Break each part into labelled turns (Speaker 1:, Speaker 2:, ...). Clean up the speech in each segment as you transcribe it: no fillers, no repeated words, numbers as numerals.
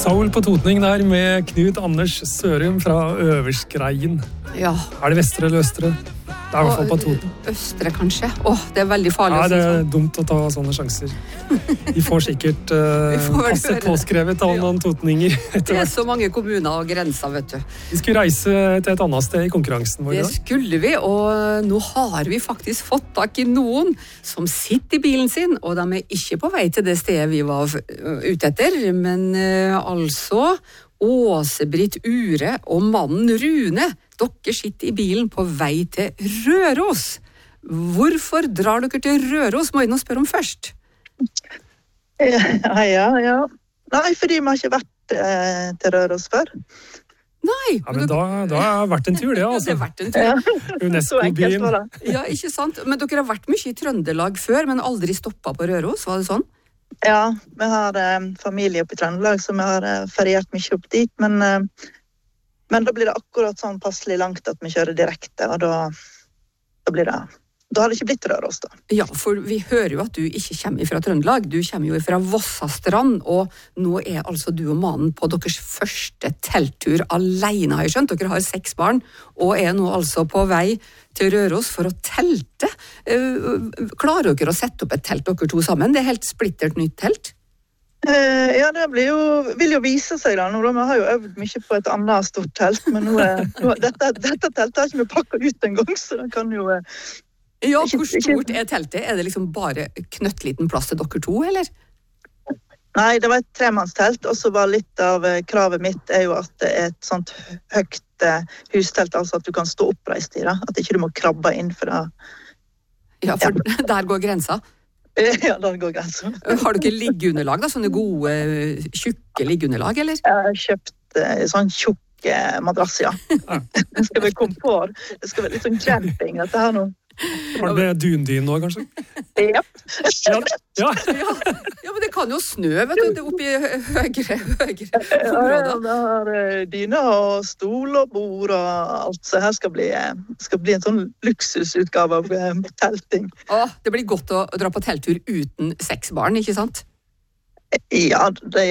Speaker 1: Soul på Totning der med Knut Anders Sørum fra Øverskreien.
Speaker 2: Ja.
Speaker 1: Det vestre eller østre? Det i hvert fall på Toten.
Speaker 2: Østre, kanskje. Det veldig farlig.
Speaker 1: Ja, det dumt å ta sånne sjanser. De får sikkert passe påskrevet av noen totninger.
Speaker 2: Det så mange kommuner og grenser, vet du.
Speaker 1: Vi skulle reise til et annet sted i konkurransen vår.
Speaker 2: Det skulle vi, og nå har vi faktisk fått tak i noen som sitter i bilen sin, og de ikke på vei til det stedet vi var ute etter, men altså Åse-Britt Ure og mannen Rune. Dere sitter i bilen på vei til Røros. Hvorfor drar dere til Røros, må jeg nå spørre om først?
Speaker 3: Ja. Nei, fordi vi har ikke vært til Røros før.
Speaker 2: Nei.
Speaker 1: Ja, men da har det vært en tur, det, altså.
Speaker 2: Det har vært en tur.
Speaker 1: UNESCO-byen.
Speaker 2: Ja, ikke sant? Men dere har vært mye i Trøndelag før, men aldri stoppet på Røros, var det sånn?
Speaker 3: Ja, vi har familie oppe i Trøndelag, så vi har feriert mye opp dit, men da blir det akkurat sånn passelig langt at vi kjører direkte, og da har det ikke blitt Røros da.
Speaker 2: Ja, for vi hører jo at du ikke kommer fra Trøndelag, du kommer jo fra Vossastrand, og nå altså du og mannen på deres første telttur alene, har jeg skjønt. Dere har 6 barn, og nå altså på vei til Røros for å telte. Klarer dere å sette opp et telt, dere to sammen? Det helt splittert nytt telt?
Speaker 3: Ja, det vil jo vise seg da. Nå vi har jo øvd mye på et annet stort telt, men dette teltet har ikke vi pakket ut en gang, så det kan jo...
Speaker 2: Ja, hvor stort teltet? Det liksom bare knøttliten plass til dere to, eller?
Speaker 3: Nei, det var et 3-mannstelt, og så var litt av kravet mitt jo at det et sånt høyt hustelt, altså at du kan stå oppreist i det, at ikke du må krabbe inn for det.
Speaker 2: Ja, for der går grensa.
Speaker 3: Ja, der går grensa.
Speaker 2: Har du ikke liggeunderlag da, sånne gode, tjukke liggeunderlag, eller?
Speaker 3: Jeg har kjøpt sånn tjukk madrass, ja. Det skal være komfort, det skal være litt sånn camping, dette her nå.
Speaker 1: Har du med dundyn nå, kanskje?
Speaker 3: Ja.
Speaker 1: Ja,
Speaker 2: men det kan jo snø, vet du, oppi høyere områder.
Speaker 3: Ja, det har dyner og stol og bord og alt, så her skal bli en sånn luksusutgave av telting.
Speaker 2: Det blir godt å dra på telttur uten 6 barn, ikke sant?
Speaker 3: Ja,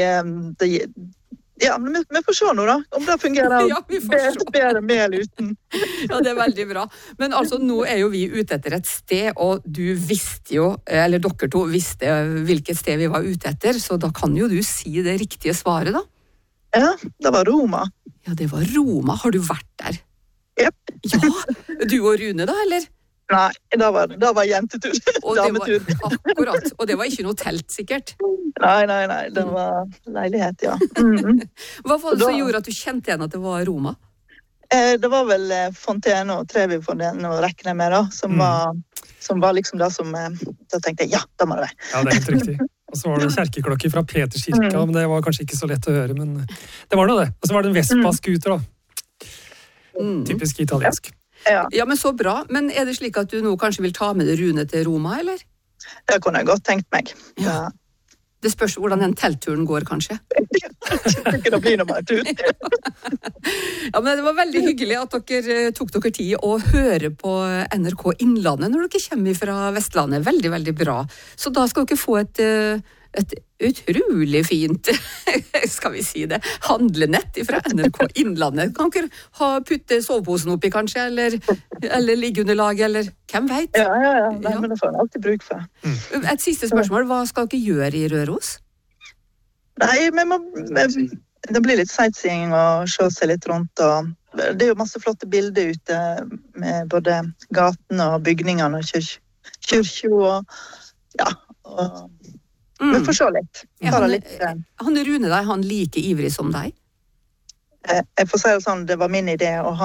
Speaker 3: ja, men vi får se nå da, om det fungerer bedre med eller uten.
Speaker 2: Ja, det veldig bra. Men altså, nå jo vi ute etter et sted, og du visste jo, eller dere to visste hvilket sted vi var ute etter, så da kan jo du si det riktige svaret da.
Speaker 3: Ja, det var Roma.
Speaker 2: Ja, det var Roma. Har du vært der?
Speaker 3: Jep.
Speaker 2: Ja, du og Rune da, eller?
Speaker 3: Nei, det var jentetur, dametur.
Speaker 2: Akkurat, og det var ikke noe telt, sikkert?
Speaker 3: Nei, det var leilighet, ja.
Speaker 2: Hva var det som gjorde at du kjente igjen at det var Roma?
Speaker 3: Det var vel Fontene og Trevi-Fontene å regne med da, som var liksom det som, da tenkte jeg, ja, da må det være.
Speaker 1: Ja, det helt riktig. Og så var det kjerkeklokke fra Peterskirka, men det var kanskje ikke så lett å høre, men det var noe det. Og så var det en Vespa-skuter da. Typisk italiensk.
Speaker 3: Ja,
Speaker 2: men så bra. Men det slik at du nå kanskje vil ta med Rune til Roma, eller?
Speaker 3: Det kunne jeg godt tenkt meg.
Speaker 2: Ja. Det spørs hvordan den teltturen går, kanskje.
Speaker 3: Ikke det blir noe mer tur.
Speaker 2: Ja, men det var veldig hyggelig at dere tok dere tid å høre på NRK Innlandet når dere kommer fra Vestlandet. Veldig, veldig bra. Så da skal dere få et utrolig fint, skal vi si det, handlenett fra NRK Innlandet. Kan dere putte soveposen oppi, kanskje, eller liggeunderlag, eller hvem vet?
Speaker 3: Ja. Nei, men det får jeg alltid bruk for.
Speaker 2: Et siste spørsmål, hva skal dere gjøre i Røros?
Speaker 3: Nei, det blir litt sightseeing og se seg litt rundt, og det jo masse flotte bilder ute med både gatene og bygningene og kyrkja og ja, og vi får se litt.
Speaker 2: Han Rune der, han like ivrig som deg?
Speaker 3: Jeg får si det sånn, det var min idé, og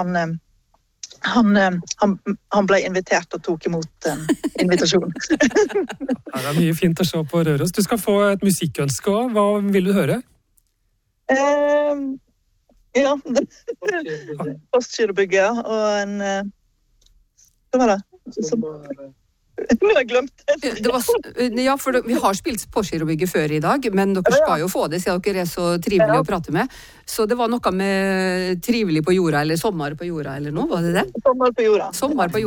Speaker 3: han ble invitert og tok imot invitasjonen.
Speaker 1: Ja, det mye fint å se på Røros. Du skal få et musikkønske også. Hva vil du høre?
Speaker 3: Ja, Postgirobygget og en... Hva var det? Nå har jeg glemt det.
Speaker 2: Ja, for vi har spilt Postgirobygget før i dag, men dere skal jo få det, siden dere så trivelige å prate med. Så det var noe med trivelig på jorda, eller sommer på jorda, eller noe, var det det?
Speaker 3: Sommer på jorda.